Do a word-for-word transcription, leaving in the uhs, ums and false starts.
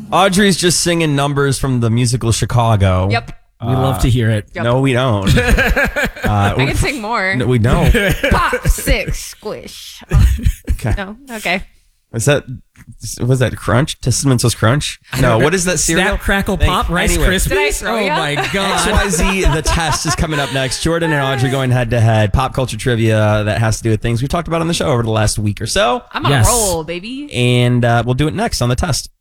Audrey's just singing numbers from the musical Chicago. Yep. We uh, love to hear it. Yep. No, we don't. uh, I can sing more. No, we don't. Pop, six, squish. Oh, okay. No, okay. Was that was that Crunch? Testamentos Crunch? No, what is that cereal? Snap, Crackle, Thank, Pop, Rice anyway. Krispies? Oh ya? my God. X Y Z, the test is coming up next. Jordan and Audrey going head to head. Pop culture trivia that has to do with things we've talked about on the show over the last week or so. I'm on Yes. a roll, baby. And uh, we'll do it next on the test.